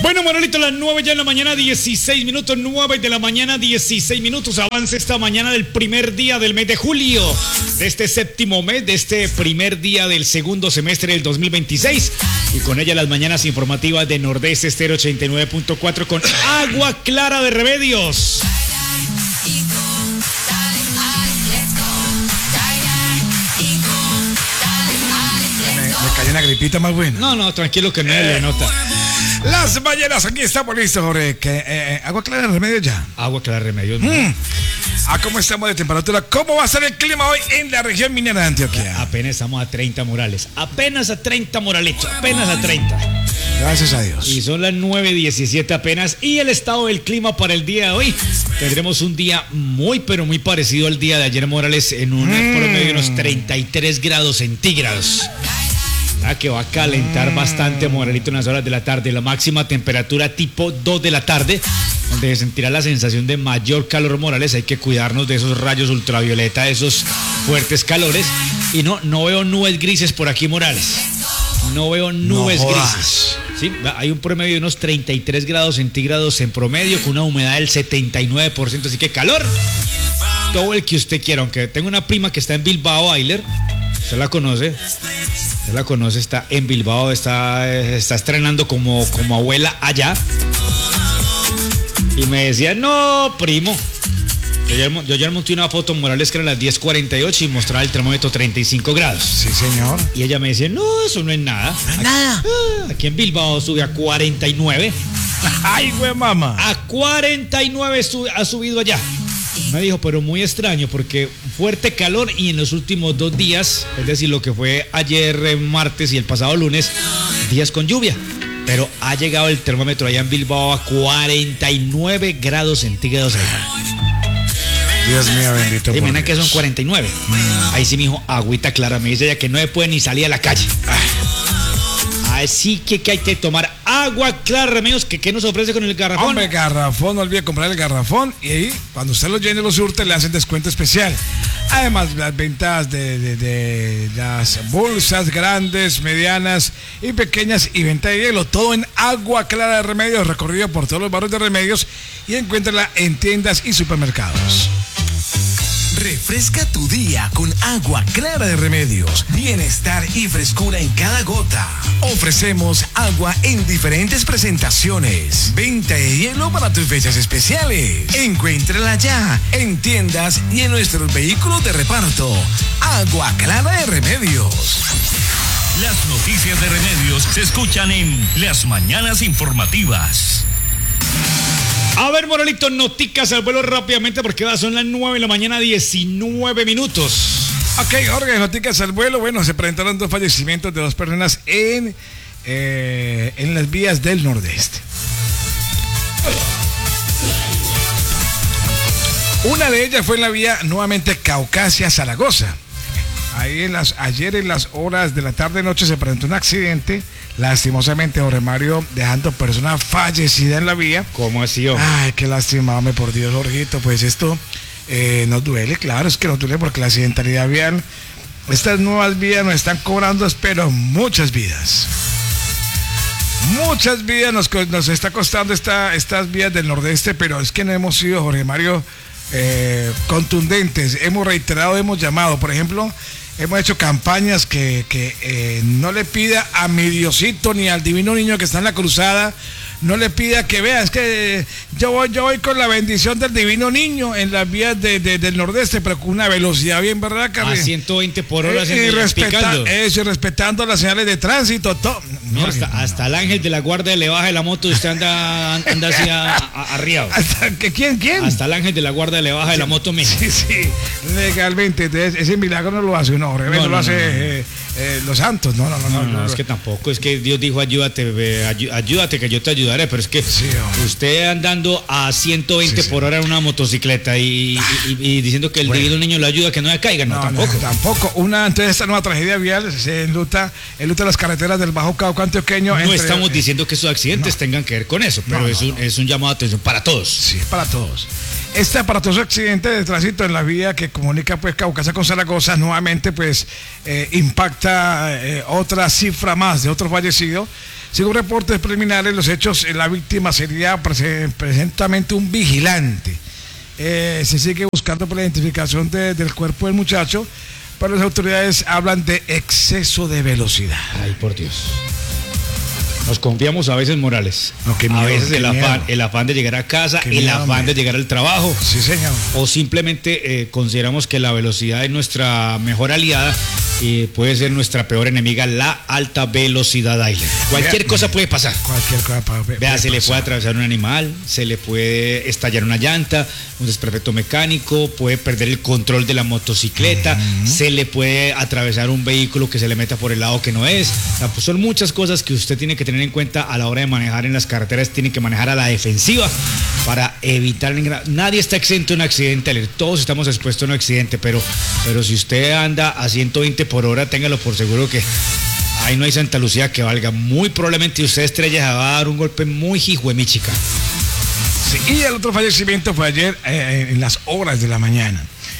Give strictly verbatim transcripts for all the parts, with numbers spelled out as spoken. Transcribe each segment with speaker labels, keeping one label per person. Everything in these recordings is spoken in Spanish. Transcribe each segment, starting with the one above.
Speaker 1: Bueno, Manolito, las nueve ya en la mañana, dieciséis minutos, nueve de la mañana, dieciséis minutos. Avance esta mañana del primer día del mes de julio, de este séptimo mes, de este primer día del segundo semestre del dos mil veintiséis. Y con ella las mañanas informativas de Nordeste Estéreo ochenta y nueve punto cuatro con Agua Clara de Remedios.
Speaker 2: Me, me cayó una gripita más buena.
Speaker 1: No, no, tranquilo que no eh, le nota.
Speaker 2: Las mañanas, aquí estamos listos, Jorge. Que, eh, Agua Clara de Remedios ya.
Speaker 1: Agua Clara de Remedios.
Speaker 2: Mm. ¿A cómo estamos de temperatura? ¿Cómo va a ser el clima hoy en la región minera de Antioquia?
Speaker 1: Apenas estamos a treinta morales. Apenas a treinta moralitos. Apenas a treinta.
Speaker 2: Gracias a Dios.
Speaker 1: Y son las nueve diecisiete apenas. Y el estado del clima para el día de hoy. Tendremos un día muy, pero muy parecido al día de ayer, Morales, en un mm. promedio de unos treinta y tres grados centígrados. Ah, que va a calentar mm. bastante, Moralito, en las horas de la tarde. La máxima temperatura tipo dos de la tarde, donde se sentirá la sensación de mayor calor, Morales. Hay que cuidarnos de esos rayos ultravioleta, de esos fuertes calores. Y no, no veo nubes grises por aquí, Morales. No veo nubes no grises. Sí, hay un promedio de unos treinta y tres grados centígrados en promedio, con una humedad del setenta y nueve por ciento. Así que calor, todo el que usted quiera. Aunque tengo una prima que está en Bilbao, Ayler. ¿Usted la conoce? Usted la conoce, está en Bilbao, está, está estrenando como, como abuela allá. Y me decía, no, primo. Yo ya, yo ya monté una foto, Morales, que eran las diez cuarenta y ocho y mostraba el termómetro treinta y cinco grados.
Speaker 2: Sí, señor.
Speaker 1: Y ella me decía, no, eso no es nada.
Speaker 2: No es nada.
Speaker 1: Aquí, aquí en Bilbao sube a cuarenta y nueve.
Speaker 2: Ay, güey, mamá.
Speaker 1: A cuarenta y nueve sub, ha subido allá. Me dijo, pero muy extraño, porque fuerte calor y en los últimos dos días, es decir, lo que fue ayer martes y el pasado lunes, días con lluvia. Pero ha llegado el termómetro allá en Bilbao a cuarenta y nueve grados centígrados.
Speaker 2: Dios mío, bendito.
Speaker 1: Sí, imagina que son cuarenta y nueve. Mm. Ahí sí, mi hijo, agüita clara. Me dice ella que no se puede ni salir a la calle. Ay. Así que, que hay que tomar agua clara, Remedios. ¿Qué, ¿Qué nos ofrece con el garrafón?
Speaker 2: Hombre, garrafón, no olvide comprar el garrafón. Y ahí, cuando usted lo llene los surte, le hacen descuento especial. Además, las ventas de, de, de las bolsas grandes, medianas y pequeñas y venta de hielo. Todo en Agua Clara de Remedios, recorrido por todos los barrios de Remedios y encuéntrala en tiendas y supermercados.
Speaker 3: Refresca tu día con Agua Clara de Remedios. Bienestar y frescura en cada gota. Ofrecemos agua en diferentes presentaciones. Venta de hielo para tus fechas especiales. Encuéntrala ya en tiendas y en nuestros vehículos de reparto. Agua Clara de Remedios. Las noticias de Remedios se escuchan en Las Mañanas Informativas.
Speaker 1: A ver, Moralito, noticas al vuelo rápidamente porque ahora son las nueve de la mañana, diecinueve minutos.
Speaker 2: Ok, Jorge, noticas al vuelo. Bueno, se presentaron dos fallecimientos de dos personas en, eh, en las vías del Nordeste. Una de ellas fue en la vía nuevamente Caucasia-Zaragoza. Ahí en las, ayer en las horas de la tarde-noche se presentó un accidente, lastimosamente, Jorge Mario, dejando personas fallecidas en la vía.
Speaker 1: ¿Cómo así, hombre?
Speaker 2: Ay, qué lastimame, por Dios, Jorgito. Pues esto eh, nos duele, claro, es que nos duele porque la accidentalidad vial, estas nuevas vías nos están cobrando, espero, muchas vidas. Muchas vidas nos, nos está costando esta, estas vías del Nordeste, pero es que no hemos sido, Jorge Mario, eh, contundentes. Hemos reiterado, hemos llamado, por ejemplo... Hemos hecho campañas que, que eh, no le pida a mi Diosito ni al divino niño que está en la cruzada, no le pida que vea, es que eh, yo voy, yo voy con la bendición del divino niño en las vías de, de, del Nordeste, pero con una velocidad bien, ¿verdad, Carlos?
Speaker 1: A ciento veinte por hora.
Speaker 2: Eh, y respeta, eso, y respetando las señales de tránsito, todo.
Speaker 1: No, no, hasta, no, hasta el ángel de la guardia le baja de la moto y usted anda, anda así a, a, arriado.
Speaker 2: ¿Hasta que quién, quién?
Speaker 1: Hasta el ángel de la guardia le baja de la moto mismo.
Speaker 2: Sí, sí, legalmente. Entonces, ese milagro no lo hace uno, no, no, no, no lo hace no, no. Eh, eh, los santos. No no no, no,
Speaker 1: no, no, no, es que tampoco, es que Dios dijo, ayúdate, bebé, ayúdate que yo te ayudaré, pero es que sí, usted andando a ciento veinte sí, sí. por hora en una motocicleta y, ah, y, y, y diciendo que el bueno. divino niño lo ayuda, que no le caiga, no, no tampoco.
Speaker 2: No, tampoco. Una, entonces esta nueva tragedia vial se enluta, enluta las carreteras del Bajo Cauca antioqueño.
Speaker 1: No
Speaker 2: entre,
Speaker 1: estamos eh, diciendo que esos accidentes no. tengan que ver con eso, pero no, no, es, un, no. es un llamado de atención para todos.
Speaker 2: Sí, para todos. Este aparatoso accidente de tránsito en la vía que comunica pues Caucasia con Zaragoza nuevamente pues eh, impacta eh, otra cifra más de otro fallecido. Según reportes preliminares, los hechos, la víctima sería prese- presentemente un vigilante. Eh, se sigue buscando por la identificación de, del cuerpo del muchacho, pero las autoridades hablan de exceso de velocidad.
Speaker 1: Ay, por Dios. Nos confiamos a veces, Morales.
Speaker 2: No, qué miedo,
Speaker 1: a veces
Speaker 2: qué
Speaker 1: el afán,
Speaker 2: miedo.
Speaker 1: el afán de llegar a casa,
Speaker 2: Qué
Speaker 1: el
Speaker 2: miedo,
Speaker 1: afán
Speaker 2: hombre.
Speaker 1: de llegar al trabajo.
Speaker 2: Sí, señor.
Speaker 1: O simplemente eh, consideramos que la velocidad es nuestra mejor aliada y puede ser nuestra peor enemiga, la alta velocidad, Ailen. Cualquier
Speaker 2: Vea,
Speaker 1: cosa puede pasar.
Speaker 2: Cualquier cosa. pa-
Speaker 1: Vea,
Speaker 2: puede
Speaker 1: se le
Speaker 2: pasar.
Speaker 1: puede atravesar un animal, se le puede estallar una llanta, un desperfecto mecánico, puede perder el control de la motocicleta, uh-huh. se le puede atravesar un vehículo que se le meta por el lado que no es. O sea, pues son muchas cosas que usted tiene que tener en cuenta a la hora de manejar en las carreteras, tiene que manejar a la defensiva para evitar el engra- Nadie está exento de un accidente, Ale, todos estamos expuestos a un accidente, pero, pero si usted anda a ciento veinte por hora, téngalo por seguro que ahí no hay Santa Lucía que valga. Muy probablemente usted estrella se va a dar un golpe muy hijuemichica.
Speaker 2: Sí, y el otro fallecimiento fue ayer eh, en las horas de la mañana.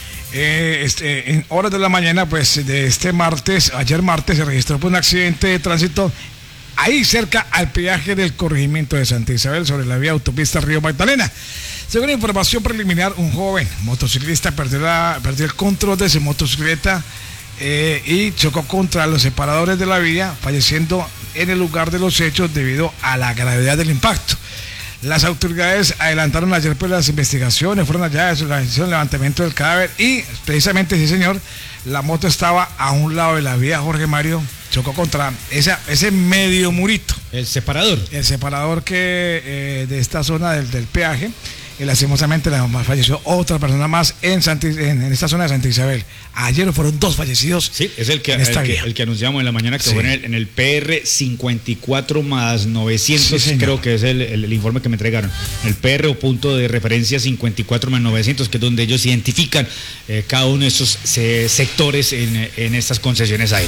Speaker 2: Eh, este, en horas de la mañana, pues de este martes, ayer martes, se registró pues, un accidente de tránsito ahí cerca al peaje del corregimiento de Santa Isabel sobre la vía autopista Río Magdalena. Según información preliminar, un joven motociclista perdió, la, perdió el control de su motocicleta eh, y chocó contra los separadores de la vía, falleciendo en el lugar de los hechos debido a la gravedad del impacto. Las autoridades adelantaron ayer pues, las investigaciones, fueron allá, hicieron levantamiento del cadáver y precisamente, sí señor, la moto estaba a un lado de la vía Jorge Mario, chocó contra esa, ese medio murito.
Speaker 1: El separador.
Speaker 2: El separador que eh, de esta zona del, del peaje. Y lastimosamente la falleció otra persona más en, Santa, en, en esta zona de Santa Isabel. Ayer fueron dos fallecidos.
Speaker 1: Sí, es el que,
Speaker 2: en esta
Speaker 1: el, que
Speaker 2: vía.
Speaker 1: el que anunciamos en la mañana que
Speaker 2: Sí.
Speaker 1: fue en el, en el P R cincuenta y cuatro más novecientos,
Speaker 2: Sí,
Speaker 1: creo que es el, el, el informe que me entregaron. El P R o punto de referencia cincuenta y cuatro más novecientos, que es donde ellos identifican eh, cada uno de esos eh, sectores en, en estas concesiones aire.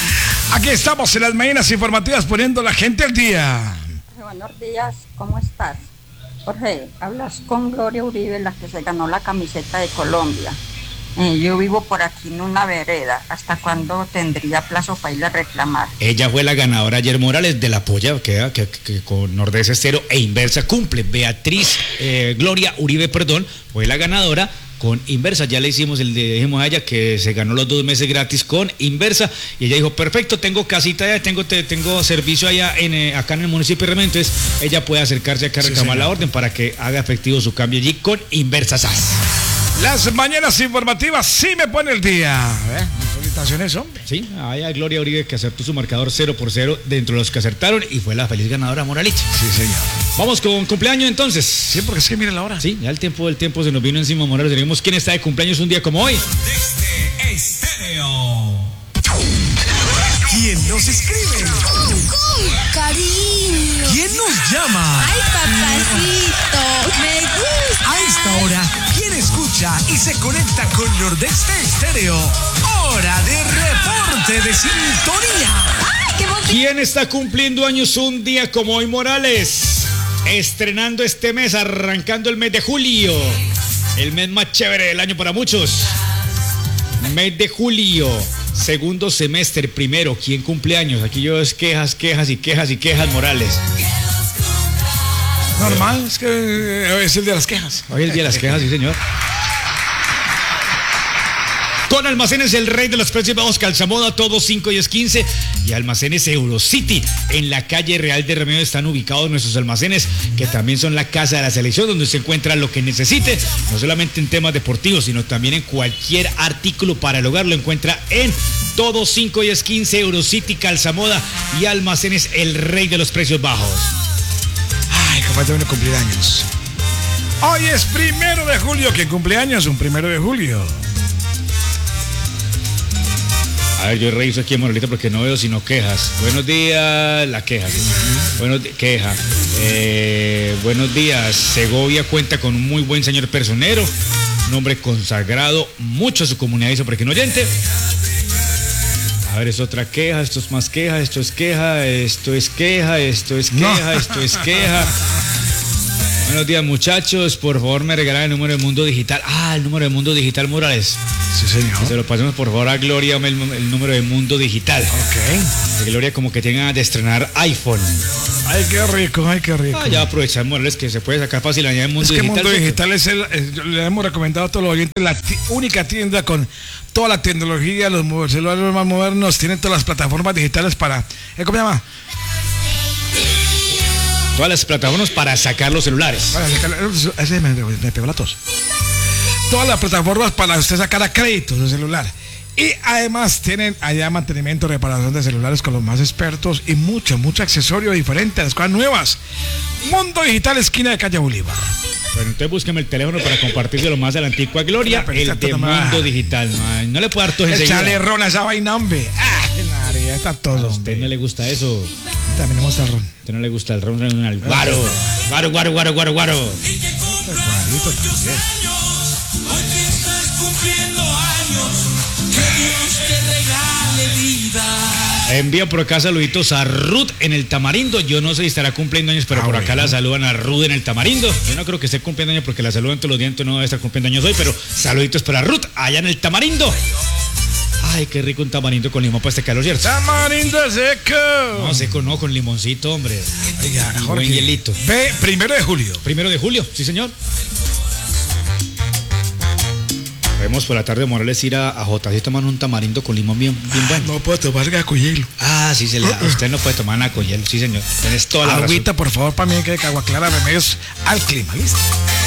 Speaker 2: Aquí estamos en las mañanas informativas poniendo la gente al día.
Speaker 4: Buenos días, ¿cómo estás? Jorge, hablas con Gloria Uribe, la que se ganó la camiseta de Colombia. Eh, yo vivo por aquí en una vereda. ¿Hasta cuándo tendría plazo para ir a reclamar?
Speaker 1: Ella fue la ganadora ayer, Morales, de la polla que, que, que con Nordeste Estero e Inversa cumple. Beatriz, eh, Gloria Uribe, perdón, fue la ganadora con Inversa. Ya le hicimos el de, dijimos a ella que se ganó los dos meses gratis con Inversa y ella dijo, perfecto, tengo casita allá, tengo, te, tengo servicio allá en, eh, acá en el municipio de Remedio, entonces ella puede acercarse acá a reclamar sí, la orden para que haga efectivo su cambio allí con Inversa S A S.
Speaker 2: Las mañanas informativas sí me pone el día. ¿Eh? Felicitaciones, hombre.
Speaker 1: Sí, hay Gloria Uribe que acertó su marcador cero por cero dentro de los que acertaron y fue la feliz ganadora Moralita.
Speaker 2: Sí, señor.
Speaker 1: Vamos con cumpleaños entonces.
Speaker 2: Sí, porque es que mira la hora.
Speaker 1: Sí, ya el tiempo del tiempo se nos vino encima, Morales. Tenemos quién está de cumpleaños un día como hoy.
Speaker 3: Desde Estéreo. ¿Quién nos escribe?
Speaker 5: Con cariño.
Speaker 3: ¿Quién nos llama?
Speaker 5: Ay, papacito, me gusta.
Speaker 3: A esta hora, ¿quién escucha y se conecta con Nordeste Estéreo? Hora de reporte de sintonía.
Speaker 5: Ay, qué bonito.
Speaker 1: ¿Quién está cumpliendo años un día como hoy, Morales? Estrenando este mes, arrancando el mes de julio. El mes más chévere del año para muchos. Mes de julio. Segundo semestre, primero, ¿quién cumple años? Aquí yo es quejas, quejas y quejas y quejas, Morales.
Speaker 2: Normal, es que eh, es el de las quejas.
Speaker 1: Hoy es el día de las quejas, sí, señor. Con Almacenes El Rey de los Precios Bajos, Calzamoda, todos cinco y es quince. Y Almacenes Eurocity, en la calle Real de Remedio están ubicados nuestros almacenes, que también son la casa de la selección, donde se encuentra lo que necesite, no solamente en temas deportivos, sino también en cualquier artículo para el hogar. Lo encuentra en todos cinco y es quince, Eurocity, Calzamoda y Almacenes El Rey de los Precios Bajos.
Speaker 2: Ay, que falta uno cumplir años. Hoy es primero de julio. ¿Quién cumple años? Un primero de julio.
Speaker 1: A ver, yo reviso aquí en Moralita porque no veo sino quejas. Buenos días, la queja. Sí. Buenos días, queja. Eh, buenos días. Segovia cuenta con un muy buen señor personero, un hombre consagrado mucho a su comunidad, dice por aquí un oyente. A ver, es otra queja, esto es más queja, esto es queja, esto es queja, esto es queja,
Speaker 2: No.
Speaker 1: esto es queja. Buenos días, muchachos. Por favor, me regalan el número de Mundo Digital. Ah, el número de Mundo Digital Morales.
Speaker 2: Sí, señor.
Speaker 1: Se lo pasemos, por favor, a Gloria, el, el número de Mundo Digital.
Speaker 2: Ok.
Speaker 1: De Gloria como que tenga de estrenar iPhone.
Speaker 2: Ay, qué rico, ay, qué rico.
Speaker 1: Ah, ya aprovechar, Morales, que se puede sacar fácil allá en Mundo
Speaker 2: Es que
Speaker 1: Digital.
Speaker 2: Mundo
Speaker 1: ¿cierto?
Speaker 2: Digital es el, es- le hemos recomendado a todos los oyentes, la ti- única tienda con toda la tecnología, los mo- celulares más modernos, tienen todas las plataformas digitales para, eh, ¿cómo se llama?
Speaker 1: Todas las plataformas para sacar los celulares.
Speaker 2: Para sacar- ese me, me pegó la tos. Todas las plataformas para usted sacar a crédito su celular. Y además tienen allá mantenimiento, reparación de celulares con los más expertos y mucho, mucho accesorio diferente, las cosas nuevas. Mundo Digital, esquina de calle Bolívar.
Speaker 1: Bueno, entonces búsqueme el teléfono para compartírselo más a la antigua Gloria,
Speaker 2: Ya, pero
Speaker 1: el
Speaker 2: esto
Speaker 1: de
Speaker 2: no me va.
Speaker 1: Mundo Digital. No, no le puedo dar tos enseguida.
Speaker 2: Echale ron a esa vaina, hombre. Ah, María, está
Speaker 1: A
Speaker 2: todo.
Speaker 1: usted no le gusta eso.
Speaker 2: También me gusta el ron.
Speaker 1: A usted no le gusta el ron, ron, al guaro. Guaro, guaro, guaro, guaro, guaro.
Speaker 2: Juanito también.
Speaker 1: Envía por acá saluditos a Ruth en el Tamarindo. Yo no sé si estará cumpliendo años, pero
Speaker 2: Ah,
Speaker 1: por
Speaker 2: bueno.
Speaker 1: acá la saludan a Ruth en el Tamarindo. Yo no creo que esté cumpliendo años porque la saludan todos los días, entonces no debe estar cumpliendo años hoy, pero saluditos para Ruth allá en el Tamarindo. Ay, qué rico un tamarindo con limón para este calor, ¿cierto?
Speaker 2: Tamarindo seco.
Speaker 1: No, seco no, con limoncito, hombre.
Speaker 2: Oiga,
Speaker 1: Y
Speaker 2: Jorge,
Speaker 1: buen hielito.
Speaker 2: Ve, primero de julio.
Speaker 1: Primero de julio, sí, señor. Podemos por la tarde, Morales, ir a, a J C tomar un tamarindo con limón bien, bien bueno.
Speaker 2: No puedo tomar gacoyelo.
Speaker 1: Ah, sí, se le da. Usted no puede tomar nada con hielo, sí, señor. Tienes toda la razón.
Speaker 2: Agüita, por favor, para mí que Agua Clara Remedios al clima, ¿listo?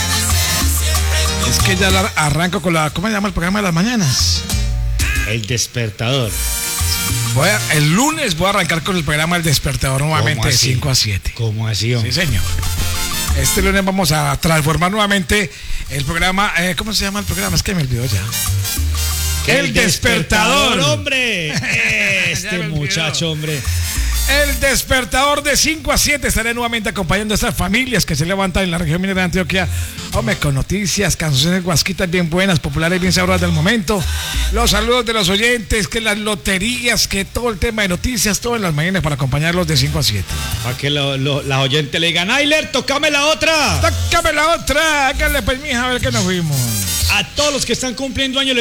Speaker 2: Es que ya la- arranco con la, ¿cómo se llama el programa de las mañanas?
Speaker 1: El despertador.
Speaker 2: Voy a- el lunes voy a arrancar con el programa El Despertador nuevamente
Speaker 1: ¿Cómo
Speaker 2: de
Speaker 1: así?
Speaker 2: cinco a siete.
Speaker 1: ¿Cómo así,
Speaker 2: Sí,
Speaker 1: hombre?
Speaker 2: señor. Este lunes vamos a transformar nuevamente el programa, eh, ¿cómo se llama el programa? Es que me olvidó ya. El Despertador.
Speaker 1: hombre.
Speaker 2: Ya
Speaker 1: Este
Speaker 2: me olvidó.
Speaker 1: muchacho, hombre.
Speaker 2: El Despertador de cinco a siete. Estaré nuevamente acompañando a estas familias que se levantan en la región minera de Antioquia. Hombre, con noticias, canciones guasquitas bien buenas, populares, bien sabrosas del momento. Los saludos de los oyentes, que las loterías, que todo el tema de noticias, todo en las mañanas para acompañarlos de cinco a siete.
Speaker 1: Para que lo- lo- las oyentes le digan, Ayler, tocame la otra.
Speaker 2: Tócame la otra. Háganle pues, mija, a ver qué nos fuimos.
Speaker 1: A todos los que están cumpliendo años les